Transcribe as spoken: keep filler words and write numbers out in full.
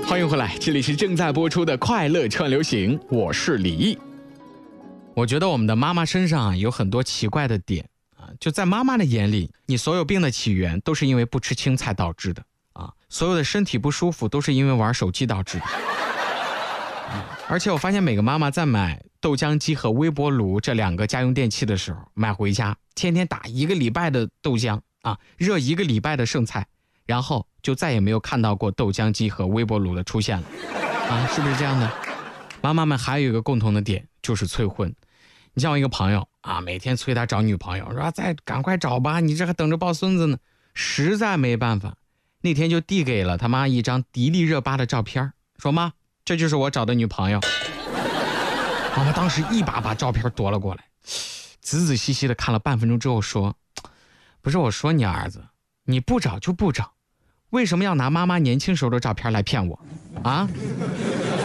欢迎回来，这里是正在播出的快乐串流行，我是李毅。我觉得我们的妈妈身上啊有很多奇怪的点啊，就在妈妈的眼里，你所有病的起源都是因为不吃青菜导致的啊，所有的身体不舒服都是因为玩手机导致的。啊、而且我发现每个妈妈在买豆浆机和微波炉这两个家用电器的时候，买回家天天打一个礼拜的豆浆啊，热一个礼拜的剩菜，然后就再也没有看到过豆浆机和微波炉的出现了啊，是不是这样的？妈妈们还有一个共同的点，就是催婚。你像我一个朋友啊，每天催他找女朋友，说再赶快找吧，你这还等着抱孙子呢。实在没办法，那天就递给了他妈一张迪丽热巴的照片，说妈，这就是我找的女朋友。妈妈当时一把把照片夺了过来，仔仔细细的看了半分钟之后说，不是我说你儿子，你不找就不找，为什么要拿妈妈年轻时候的照片来骗我啊？